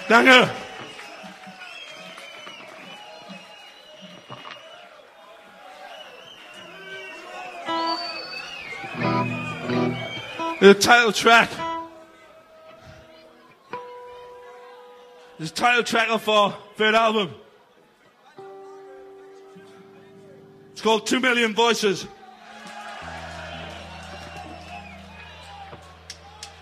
Danke. The title track. This title track of our third album. It's called 2 Million Voices.